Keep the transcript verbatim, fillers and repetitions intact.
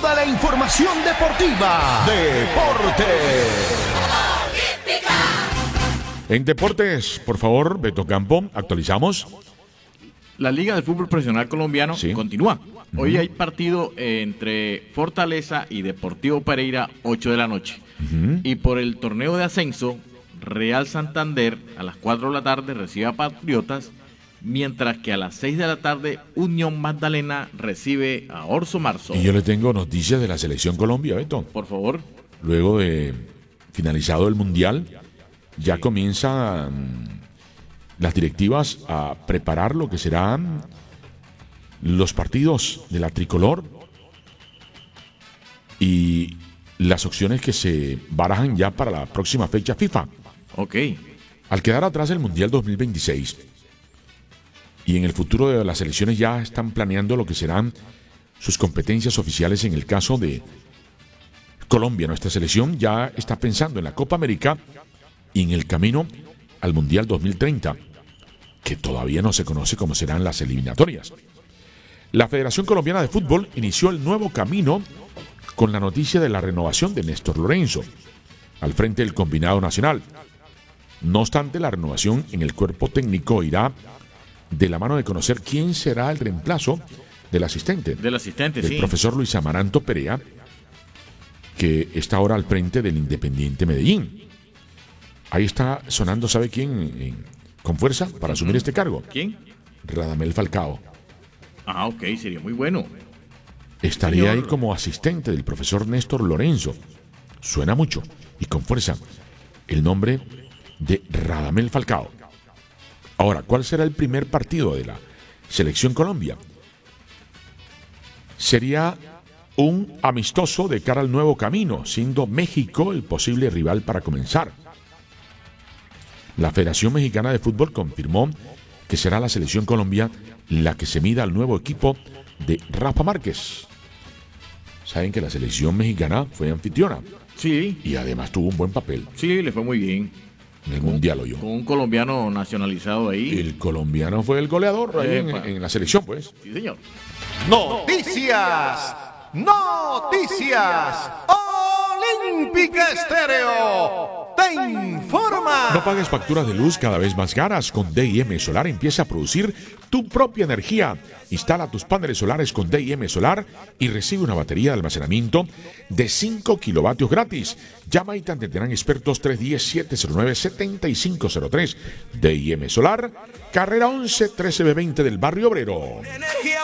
toda la información deportiva. Deportes. En deportes, por favor, Beto Campo, actualizamos. La Liga de Fútbol Profesional Colombiano Sí. continúa. Hoy Ujú. hay partido entre Fortaleza y Deportivo Pereira, ocho de la noche. Ujú. Y por el torneo de ascenso, Real Santander a las cuatro de la tarde recibe a Patriotas, mientras que a las seis de la tarde Unión Magdalena recibe a Orso Marzo. Y yo le tengo noticias de la Selección Colombia, Beto. Por favor. Luego de finalizado el Mundial, ya comienzan las directivas a preparar lo que serán los partidos de la tricolor y las opciones que se barajan ya para la próxima fecha FIFA. Ok. Al quedar atrás el Mundial dos mil veintiséis y en el futuro de las selecciones ya están planeando lo que serán sus competencias oficiales. En el caso de Colombia, nuestra selección ya está pensando en la Copa América y en el camino al Mundial dos mil treinta, que todavía no se conoce cómo serán las eliminatorias. La Federación Colombiana de Fútbol inició el nuevo camino con la noticia de la renovación de Néstor Lorenzo al frente del combinado nacional. No obstante, la renovación en el cuerpo técnico irá de la mano de conocer quién será el reemplazo del asistente, Del asistente, del sí. profesor Luis Amaranto Perea, que está ahora al frente del Independiente Medellín. Ahí está sonando, ¿sabe quién? En- con fuerza para asumir este cargo. ¿Quién? Radamel Falcao. Ah, ok, sería muy bueno. Estaría Señor. ahí como asistente del profesor Néstor Lorenzo. Suena mucho y con fuerza el nombre de Radamel Falcao. Ahora, ¿cuál será el primer partido de la Selección Colombia? Sería un amistoso de cara al nuevo camino, siendo México el posible rival para comenzar. La Federación Mexicana de Fútbol confirmó que será la Selección Colombia la que se mida al nuevo equipo de Rafa Márquez. Saben que la selección mexicana fue anfitriona Sí, y además tuvo un buen papel sí, le fue muy bien. en el Mundial, oyó. Con un colombiano nacionalizado ahí. El colombiano fue el goleador ahí en, Epa. en la selección, pues. Sí, señor. Noticias. Noticias. Olímpica Estéreo. Te informa. No pagues facturas de luz cada vez más caras. Con D I M Solar empieza a producir tu propia energía. Instala tus paneles solares con D I M Solar y recibe una batería de almacenamiento de cinco kilovatios gratis. Llama y te atenderán expertos tres uno cero, siete cero nueve, siete cinco cero tres. D I M Solar, carrera once trece B veinte del Barrio Obrero.